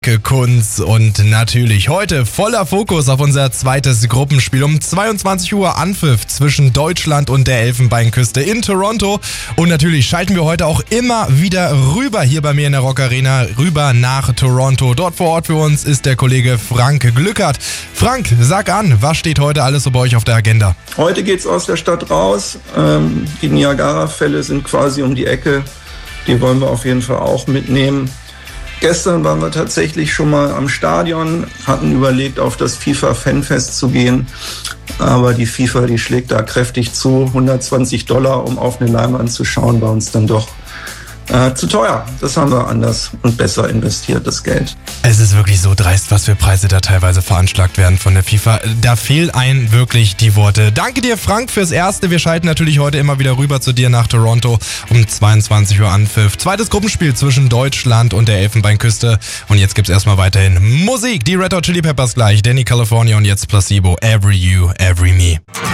Kunz und natürlich heute voller Fokus auf unser zweites Gruppenspiel um 22 Uhr Anpfiff zwischen Deutschland und der Elfenbeinküste in Toronto. Und natürlich schalten wir heute auch immer wieder rüber hier bei mir in der Rock Arena, rüber nach Toronto. Dort vor Ort für uns ist der Kollege Frank Glückert. Frank, sag an, was steht heute alles so bei euch auf der Agenda? Heute geht's aus der Stadt raus. Die Niagara-Fälle sind quasi um die Ecke. Die wollen wir auf jeden Fall auch mitnehmen. Gestern waren wir tatsächlich schon mal am Stadion, hatten überlegt, auf das FIFA-Fanfest zu gehen. Aber die FIFA, die schlägt da kräftig zu. $120, um auf eine Leinwand zu schauen, war uns dann doch zu teuer. Das haben wir anders und besser investiert, das Geld. Es ist wirklich so dreist, was für Preise da teilweise veranschlagt werden von der FIFA. Da fehlen einem wirklich die Worte. Danke dir, Frank, fürs Erste. Wir schalten natürlich heute immer wieder rüber zu dir nach Toronto um 22 Uhr Anpfiff. Zweites Gruppenspiel zwischen Deutschland und der Elfenbeinküste. Und jetzt gibt's erstmal weiterhin Musik. Die Red Hot Chili Peppers gleich, Danny California und jetzt Placebo. Every You, Every Me.